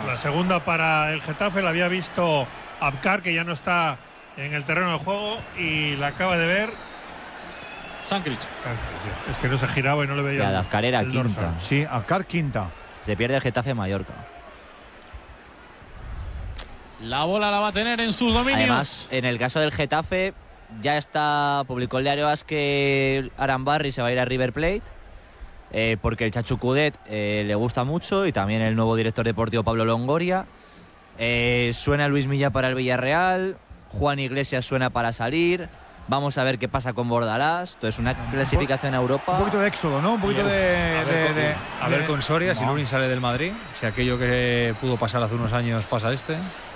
La segunda para el Getafe la había visto Abkar, que ya no está en el terreno de juego, y la acaba de ver Sancris. Sí. Es que no se giraba y no le veía. Ya, Abkar era el quinta. dorsal. Sí, Abkar quinta. Se pierde el Getafe Mallorca. La bola la va a tener en sus dominios. Además, en el caso del Getafe, ya está, publicó el diario AS que Arambarri se va a ir a River Plate, porque el Chacho Coudet le gusta mucho, y también el nuevo director deportivo Pablo Longoria. Suena Luis Milla para el Villarreal, Juan Iglesias suena para salir. Vamos a ver qué pasa con Bordalás. Entonces, una clasificación a Europa. Un poquito de éxodo, ¿no? Un poquito A ver con Soria, si Lunin sale del Madrid, si aquello que pudo pasar hace unos años pasa este.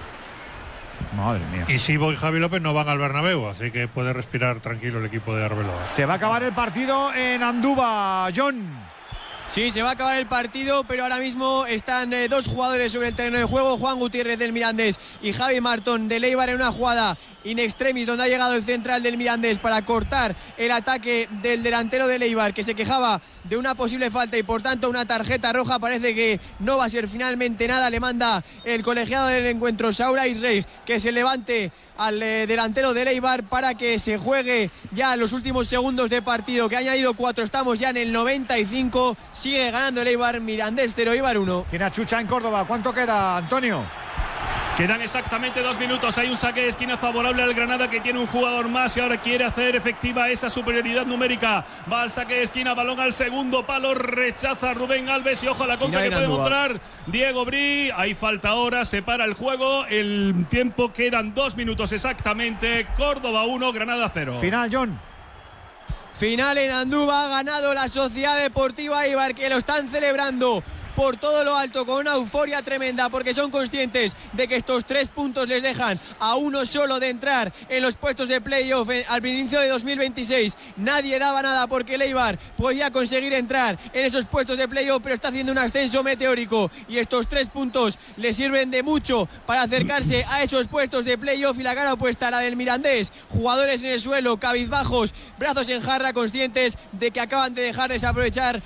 Madre mía. Y Sibo y Javi López no van al Bernabéu, así que puede respirar tranquilo el equipo de Arbeloa. Se va a acabar el partido en Andúba, John. Sí, se va a acabar el partido, pero ahora mismo están dos jugadores sobre el terreno de juego, Juan Gutiérrez del Mirandés y Javi Martón del Eibar, en una jugada in extremis donde ha llegado el central del Mirandés para cortar el ataque del delantero del Eibar, que se quejaba de una posible falta y por tanto una tarjeta roja. Parece que no va a ser finalmente nada. Le manda el colegiado del encuentro, Saura Isreich, que se levante al delantero del Eibar para que se juegue ya los últimos segundos de partido, que ha añadido 4. Estamos ya en el 95. Sigue ganando el Eibar, Mirandés 0, Eibar 1. Tiene a Chucha en Córdoba. ¿Cuánto queda, Antonio? Quedan exactamente 2 minutos. Hay un saque de esquina favorable al Granada, que tiene un jugador más y ahora quiere hacer efectiva esa superioridad numérica. Va al saque de esquina, balón al segundo palo, rechaza Rubén Alves y ojo a la contra que puede mostrar Diego Bri. Hay falta ahora, se para el juego. El tiempo, quedan 2 minutos exactamente. Córdoba 1, Granada 0. Final, John. Final en Andúba, ha ganado la Sociedad Deportiva Eibar, que lo están celebrando por todo lo alto con una euforia tremenda, porque son conscientes de que estos 3 puntos les dejan a uno solo de entrar en los puestos de playoff al inicio de 2026. Nadie daba nada porque el Eibar podía conseguir entrar en esos puestos de playoff, pero está haciendo un ascenso meteórico y estos 3 puntos le sirven de mucho para acercarse a esos puestos de playoff. Y la cara opuesta, la del Mirandés, jugadores en el suelo, cabizbajos, brazos en jarra, conscientes de que acaban de desaprovechar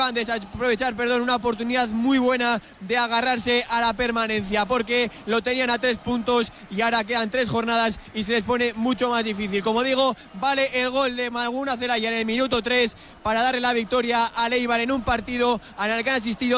una oportunidad muy buena de agarrarse a la permanencia, porque lo tenían a 3 puntos y ahora quedan 3 jornadas y se les pone mucho más difícil. Como digo, vale el gol de Malguna Zelaya en el minuto 3 para darle la victoria al Eibar en un partido al que han asistido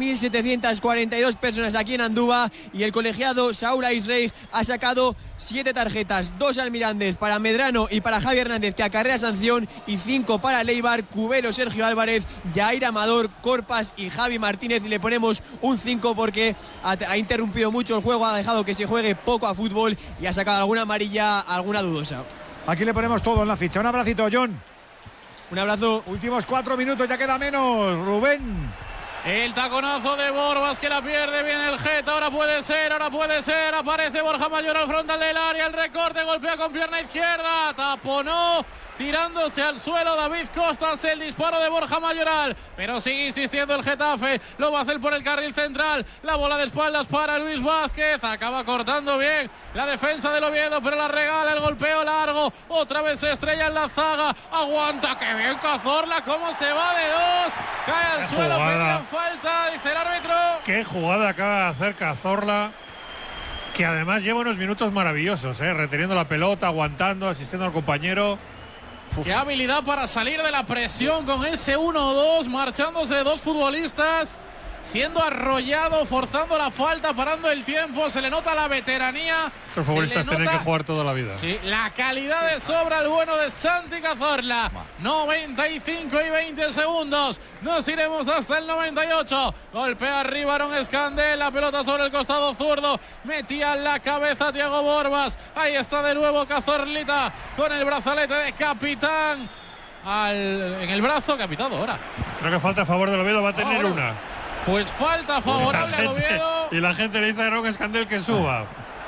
3.742 personas aquí en Andúba, y el colegiado Saura Isreich ha sacado 7 tarjetas, 2 al Mirandés para Medrano y para Javi Hernández, que acarrea sanción, y 5 para el Eibar, Cubero, Sergio Álvarez, Jair Amador, Corpas y Javi Martínez. Y le ponemos un 5 porque ha interrumpido mucho el juego, ha dejado que se juegue poco a fútbol y ha sacado alguna amarilla, alguna dudosa. Aquí le ponemos todo en la ficha. Un abracito, John. Un abrazo. Últimos 4 minutos, ya queda menos. Rubén. El taconazo de Borbas, que la pierde bien el Geta. Ahora puede ser. Aparece Borja Mayor al frontal del área. El recorte, golpea con pierna izquierda. Taponó, tirándose al suelo David Costas, el disparo de Borja Mayoral, pero sigue insistiendo el Getafe. Lo va a hacer por el carril central. La bola de espaldas para Luis Vázquez. Acaba cortando bien la defensa del Oviedo, pero la regala. El golpeo largo. Otra vez se estrella en la zaga. Aguanta, que bien Cazorla. Cómo se va de 2. Cae al suelo. Pedían falta, dice el árbitro. Qué jugada acaba de hacer Cazorla, que además lleva unos minutos maravillosos, reteniendo la pelota, aguantando, asistiendo al compañero. Qué habilidad para salir de la presión con ese 1-2, marchándose 2 futbolistas, siendo arrollado, forzando la falta, parando el tiempo. Se le nota la veteranía. Estos futbolistas tienen que jugar toda la vida. Sí, la calidad de sobra, el bueno de Santi Cazorla. 95 y 20 segundos. Nos iremos hasta el 98. Golpea arriba Aaron Escandel, la pelota sobre el costado zurdo. Metía en la cabeza Thiago Borbas. Ahí está de nuevo Cazorlita con el brazalete de capitán en el brazo. Capitado ahora. Creo que falta a favor del Oviedo, va a tener una. Pues falta favorable al Oviedo. Y la gente le dice a Aaron Escandel que suba.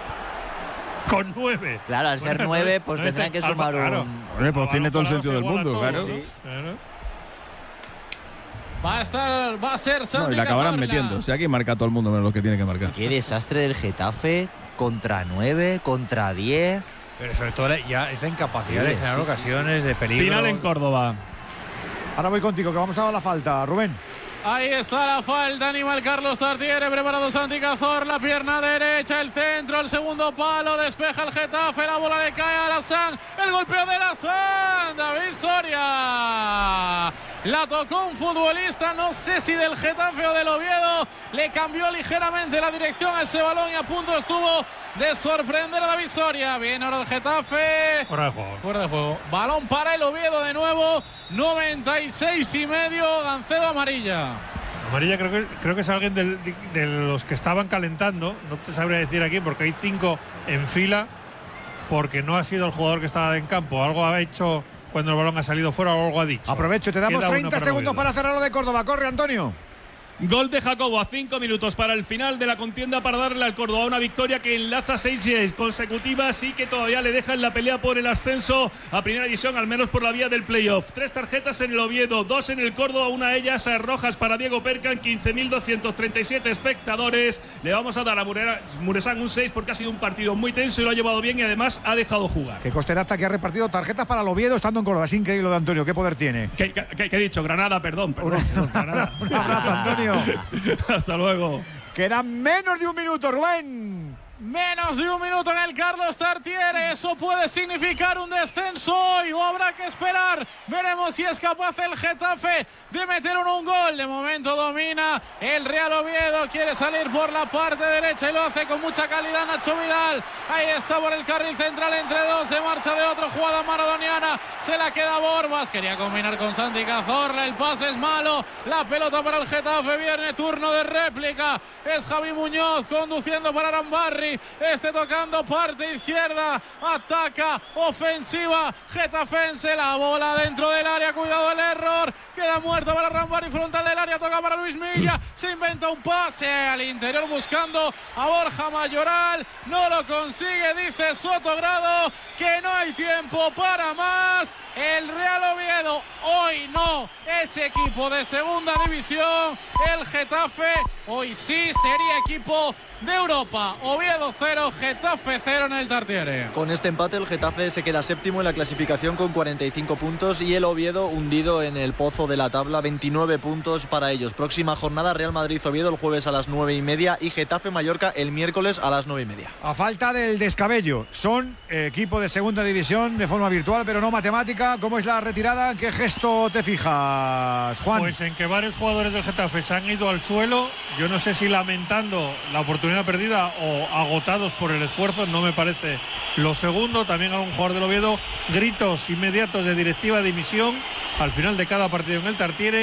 Con 9. Claro, al ser 9, pues tendrán que sumar un. Pues tiene todo el sentido del mundo, claro. Sí. Va a ser Santi. No, y la acabarán metiendo. O sea, aquí marca todo el mundo menos lo que tiene que marcar. Qué desastre del Getafe. Contra 9, contra 10. Pero sobre todo ya esta incapacidad de generar ocasiones de peligro. Final en Córdoba. Ahora voy contigo, que vamos a dar la falta, Rubén. Ahí está la falta, animal Carlos Tartiere, preparado Santi Cazorla, pierna derecha, el centro, el segundo palo, despeja el Getafe, la bola le cae a Alassane, el golpeo de Alassane, David Soria. La tocó un futbolista, no sé si del Getafe o del Oviedo, le cambió ligeramente la dirección a ese balón y a punto estuvo de sorprender a David Soria. Bien, ahora el Getafe. Fuera de juego. Fuera de juego. Balón para el Oviedo de nuevo, 96,5, Gancedo amarilla. Amarilla creo que es alguien de los que estaban calentando, no te sabría decir aquí porque hay 5 en fila, porque no ha sido el jugador que estaba en campo, algo ha hecho cuando el balón ha salido fuera o algo ha dicho. Aprovecho, te damos 30 segundos para cerrar lo de Córdoba. Corre, Antonio. Gol de Jacobo a 5 minutos para el final de la contienda para darle al Córdoba una victoria que enlaza 6 consecutivas y que todavía le deja en la pelea por el ascenso a primera división, al menos por la vía del playoff. 3 tarjetas en el Oviedo, 2 en el Córdoba, una de ellas rojas para Diego Percan, 15.237 espectadores. Le vamos a dar a Muresan un 6 porque ha sido un partido muy tenso y lo ha llevado bien y además ha dejado jugar. Qué costerata que ha repartido tarjetas para el Oviedo estando en Córdoba. Es increíble lo de Antonio, qué poder tiene. ¿Qué he dicho? Granada, perdón. Granada. Un abrazo, Antonio. Hasta luego. Quedan menos de un minuto, Rubén. Menos de un minuto en el Carlos Tartiere, eso puede significar un descenso hoy o habrá que esperar. Veremos si es capaz el Getafe de meter un gol. De momento domina el Real Oviedo, quiere salir por la parte derecha y lo hace con mucha calidad Nacho Vidal. Ahí está por el carril central entre dos, se marcha de otro, jugada maradoniana, se la queda Borbas, quería combinar con Santi Cazorla, el pase es malo, la pelota para el Getafe, viene turno de réplica, es Javi Muñoz conduciendo para Arambarri. Tocando parte izquierda, ataca, ofensiva getafense, la bola dentro del área, cuidado el error, queda muerto para Arambarri, frontal del área, toca para Luis Milla, se inventa un pase al interior buscando a Borja Mayoral, no lo consigue, dice Sotogrado que no hay tiempo para más. El Real Oviedo hoy no es equipo de segunda división, el Getafe hoy sí sería equipo de Europa. Oviedo 0, Getafe 0 en el Tartiere. Con este empate el Getafe se queda séptimo en la clasificación con 45 puntos y el Oviedo hundido en el pozo de la tabla, 29 puntos para ellos. Próxima jornada Real Madrid-Oviedo el jueves a las 9:30 y Getafe-Mallorca el miércoles a las 9:30. A falta del descabello, son equipo de segunda división de forma virtual pero no matemática. ¿Cómo es la retirada? ¿En qué gesto te fijas, Juan? Pues en que varios jugadores del Getafe se han ido al suelo, yo no sé si lamentando la oportunidad perdida o agotados por el esfuerzo, no me parece lo segundo. También algún jugador del Oviedo, gritos inmediatos de directiva de dimisión al final de cada partido en el Tartiere.